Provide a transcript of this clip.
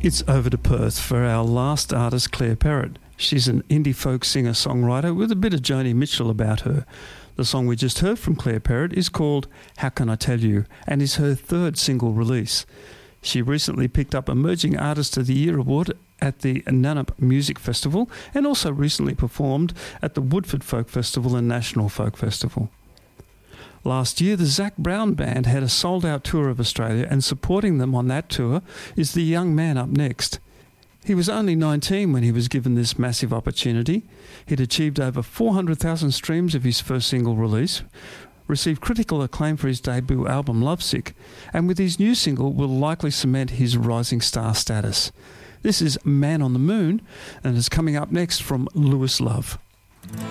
It's over to Perth for our last artist, Claire Perrott. She's an indie folk singer-songwriter with a bit of Joni Mitchell about her. The song we just heard from Claire Perrott is called How Can I Tell You and is her third single release. She recently picked up Emerging Artist of the Year award at the Nannup Music Festival and also recently performed at the Woodford Folk Festival and National Folk Festival. Last year, the Zac Brown Band had a sold-out tour of Australia, and supporting them on that tour is the young man up next. He was only 19 when he was given this massive opportunity. He'd achieved over 400,000 streams of his first single release, received critical acclaim for his debut album Lovesick, and with his new single will likely cement his rising star status. This is Man on the Moon, and is coming up next from Lewis Love.